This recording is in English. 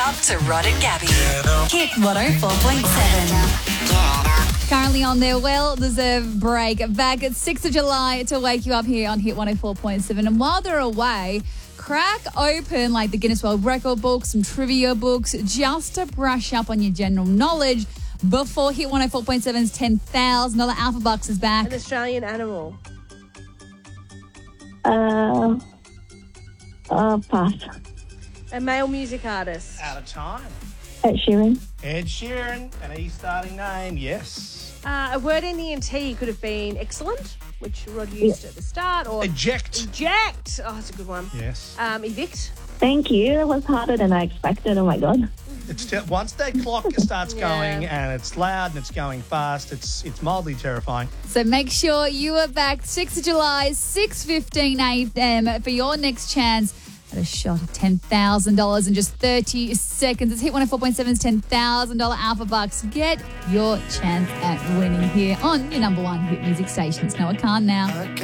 up to Rod and Gabby. Hit 104.7. Currently on their well-deserved break. Back at 6th of July to wake you up here on Hit 104.7. And while they're away, crack open like the Guinness World Record book, some trivia books, just to brush up on your general knowledge before Hit 104.7's $10,000 Alpha Bucks is back. An Australian animal. Pass. A male music artist. Out of time. Ed Sheeran. Ed Sheeran, an E starting name, yes. A word ending in T could have been excellent, which Rod used at the start, or Eject. eject. Oh, that's a good one. Yes. Evict. Thank you. That was harder than I expected. Oh, my God. It's once that clock starts going and it's loud and it's going fast, it's mildly terrifying. So make sure you are back 6th of July, 6:15 a.m. for your next chance at a shot at $10,000 in just 30 seconds. It's Hit 104.7's $10,000 Alpha Bucks. Get your chance at winning here on your number one hit music station. It's Noah Khan now.